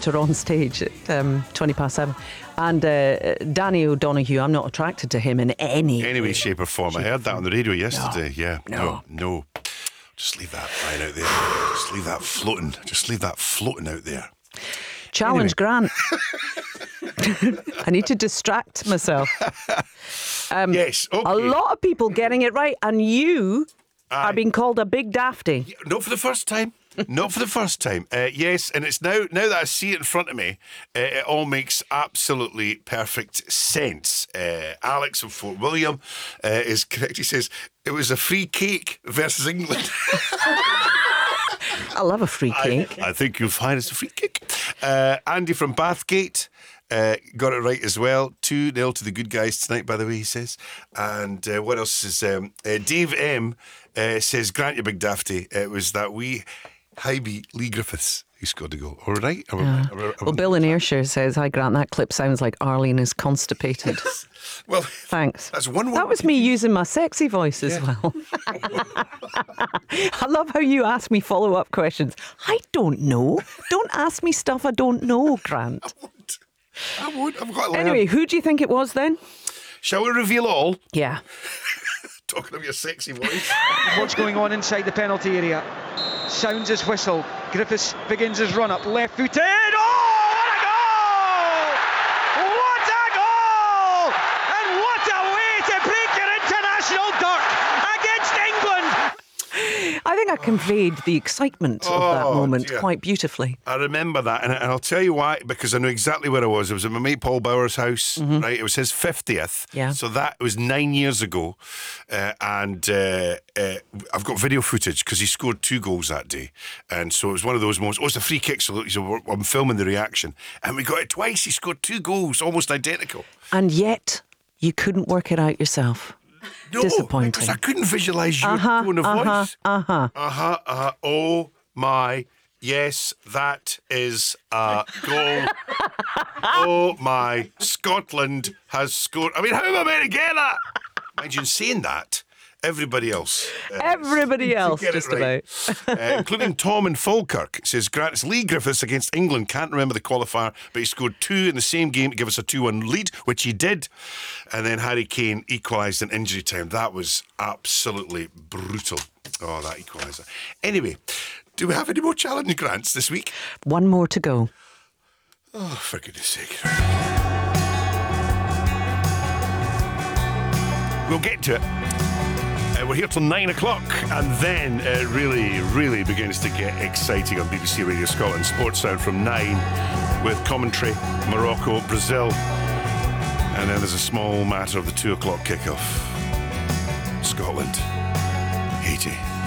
actor on stage at 7:20. And Danny O'Donoghue, I'm not attracted to him in any way, shape or form. I heard that on the radio yesterday. No. Just leave that lying out there. Just leave that floating. Just leave that floating out there. Challenge Grant. I need to distract myself. Yes, okay. A lot of people getting it right, and you are being called a big dafty. Not for the first time. Not for the first time. Yes, and it's now that I see it in front of me, it all makes absolutely perfect sense. Alex from Fort William is correct. He says it was a free cake versus England. I love a free cake. I think you'll find it's a free cake. Andy from Bathgate got it right as well. 2-0 to the good guys tonight, by the way, he says. And what else is... Dave M says, Grant, you big dafty. It was that wee Hybie Lee Griffiths who scored the goal. All right? Well, Bill in Ayrshire says, hi, Grant, that clip sounds like Arlene is constipated. Well, thanks. That's one word. That was me using my sexy voice as well. I love how you ask me follow-up questions. I don't know. Don't ask me stuff I don't know, Grant. I won't. I've got to learn. Anyway, who do you think it was then? Shall we reveal all? Yeah. Talking of your sexy voice. What's going on inside the penalty area? Sounds his whistle. Griffiths begins his run up, left footed. Oh, what a goal! What a goal! And what a way to break your international duck against England! I think I conveyed the excitement of that moment quite beautifully. I remember that, and I'll tell you why, because I know exactly where I was. It was at my mate Paul Bauer's house, right? It was his 50th, so that was 9 years ago, and I've got video footage because he scored 2 goals that day, and so it was one of those moments. Oh, it's a free kick, so I'm filming the reaction, and we got it twice. He scored 2 goals, almost identical, and yet you couldn't work it out yourself. No, disappointing. Because I couldn't visualise your tone of voice. Oh my, yes, that is a goal. Oh my, Scotland has scored. I mean, how am I meant to get that? Mind you, saying that, everybody else. Just about. Including Tom in Falkirk. Says, Grant, it's Lee Griffiths against England. Can't remember the qualifier, but he scored 2 in the same game to give us a 2-1 lead, which he did. And then Harry Kane equalised in injury time. That was absolutely brutal. Oh, that equaliser. Anyway, do we have any more challenge grants this week? One more to go. Oh, for goodness sake. We'll get to it. We're here till 9 o'clock, and then it really begins to get exciting on BBC Radio Scotland Sports Sound from 9 with commentary, Morocco, Brazil, and then there's a small matter of the 2 o'clock kickoff. Scotland, Haiti.